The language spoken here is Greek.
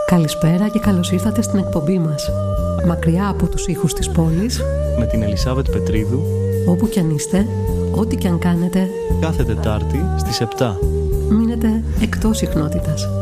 Καλησπέρα και καλώς ήρθατε στην εκπομπή μας. Μακριά από τους ήχους της πόλης, με την Ελισάβετ Πετρίδου, όπου κι αν είστε, ό,τι κι αν κάνετε, κάθε Τετάρτη στις 7. μείνετε εκτός συχνότητας.